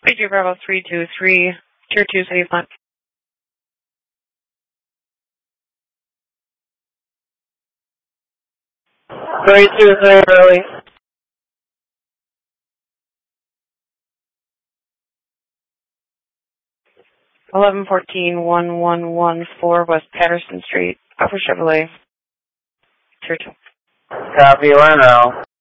Victor Bravo 323, Tier 2 City Front. 323 early. 1114-1114 West Patterson Street, Upper Chevrolet, Tier 2. Copy, Leno.